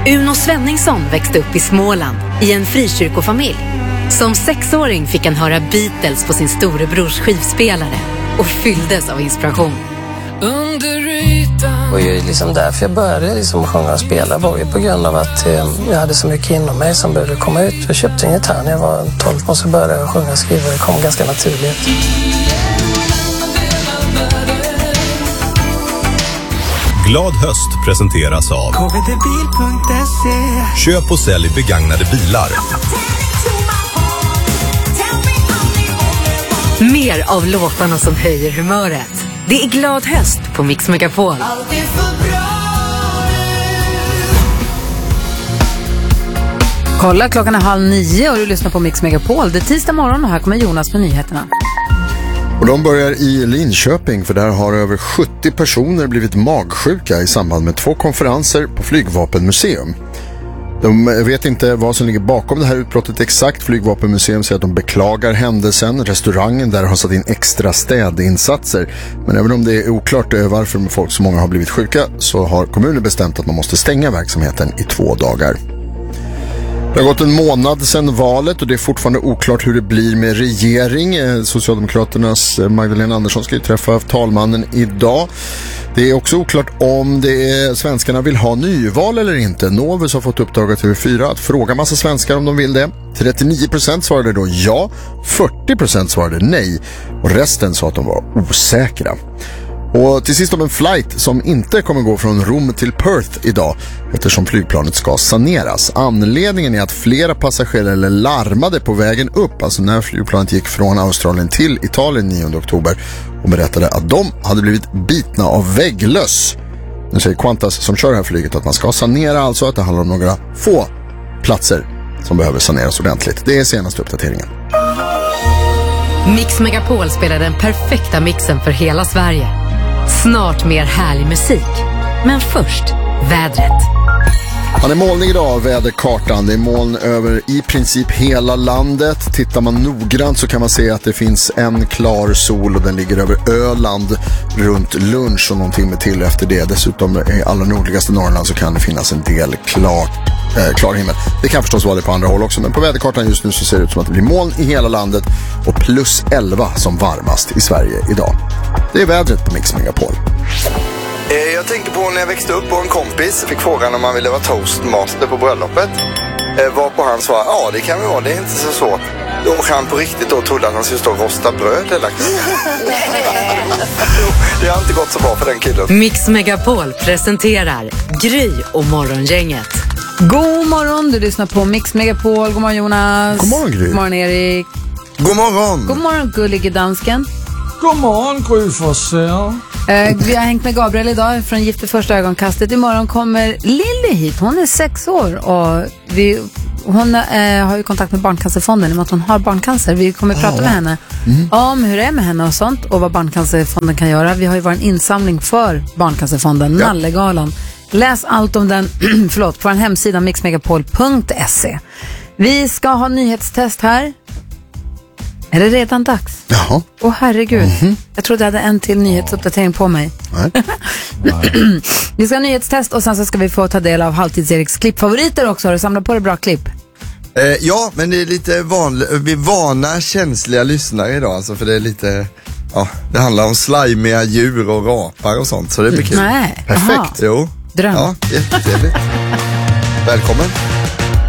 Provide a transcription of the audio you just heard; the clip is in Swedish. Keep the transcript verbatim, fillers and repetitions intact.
Uno Svenningsson växte upp i Småland i en frikyrkofamilj. Som sexåring fick han höra Beatles på sin storebrors skivspelare och fylldes av inspiration. Det var ju liksom därför jag började liksom sjunga och spela, var ju på grund av att eh, jag hade så mycket inom mig som behövde komma ut. Jag köpte en gitarr när jag var tolv och så började jag sjunga och skriva. Det kom ganska naturligt. Glad höst presenteras av k v d bil punkt se. Köp och sälj begagnade bilar. Mer av låtarna som höjer humöret. Det är glad höst på Mix Megapol. Kolla, klockan är halv nio och du lyssnar på Mix Megapol. Det är tisdag morgon och här kommer Jonas med nyheterna. Och de börjar i Linköping, för där har över sjuttio personer blivit magsjuka i samband med två konferenser på Flygvapenmuseum. De vet inte vad som ligger bakom det här utbrottet exakt. Flygvapenmuseum säger att de beklagar händelsen. Restaurangen där har satt in extra städinsatser. Men även om det är oklart varför folk så många har blivit sjuka, så har kommunen bestämt att man måste stänga verksamheten i två dagar. Det har gått en månad sedan valet och det är fortfarande oklart hur det blir med regering. Socialdemokraternas Magdalena Andersson ska ju träffa talmannen idag. Det är också oklart om det är svenskarna vill ha nyval eller inte. Novus har fått uppdrag till T V fyra att fråga massa svenskar om de vill det. trettionio procent svarade då ja, fyrtio procent svarade nej och resten sa att de var osäkra. Och till sist om en flight som inte kommer gå från Rom till Perth idag eftersom flygplanet ska saneras. Anledningen är att flera passagerare larmade på vägen upp, alltså när flygplanet gick från Australien till Italien nionde oktober, och berättade att de hade blivit bitna av vägglöss. Nu säger Qantas som kör det här flyget att man ska sanera, alltså att det handlar om några få platser som behöver saneras ordentligt. Det är senaste uppdateringen. Mix Megapol spelar den perfekta mixen för hela Sverige. Snart mer härlig musik. Men först, vädret. Han är molnig idag, väderkartan. Det är moln över i princip hela landet. Tittar man noggrant så kan man se att det finns en klar sol och den ligger över Öland runt lunch och någonting med till efter det. Dessutom i allra nordligaste Norrland så kan det finnas en del klar, eh, klar himmel. Det kan förstås vara det på andra håll också, men på väderkartan just nu så ser det ut som att det blir moln i hela landet och plus elva som varmast i Sverige idag. Det är vädret på Mix Megapol. Jag tänkte på när jag växte upp och en kompis fick frågan om man ville vara toastmaster på bröllopet. Varpå han sa, ja det kan vi vara, det är inte så svårt. Då han på riktigt då trodde att han skulle stå och rosta bröd eller det har inte gått så bra för den killen. Mix Megapol presenterar Gry och Morgongänget. God morgon, du lyssnar på Mix Megapol. God morgon Jonas. God morgon Gry. God morgon Erik. God morgon. God morgon gullige dansken. God morgon Gry Forssell. Uh, vi har hängt med Gabriel idag från Gift i första ögonkastet. Imorgon kommer Lilly hit. Hon är sex år och vi, hon uh, har ju kontakt med Barncancerfonden i och med att hon har barncancer. Vi kommer att prata med henne mm. om hur det är med henne och sånt och vad Barncancerfonden kan göra. Vi har ju varit en insamling för Barncancerfonden, ja. Nallegalan. Läs allt om den förlåt, på en hemsida mix megapol punkt se. Vi ska ha nyhetstest här. Är det redan dags? Jaha. Åh herregud. Mm-hmm. Jag trodde jag hade en till nyhetsuppdatering på mig. Nej. Vi ska ha nyhetstest och sen så ska vi få ta del av Halvtids-Eriks klippfavoriter också. Har du samlat på dig bra klipp? Eh, ja, men det är lite vanligt. Vi är vana känsliga lyssnare idag. Alltså, för det är lite... Ja, det handlar om slimiga djur och rapar och sånt. Så det blir kul. Nej. Perfekt. Aha. Jo. Dröm. Ja, jättetrevligt. Välkommen.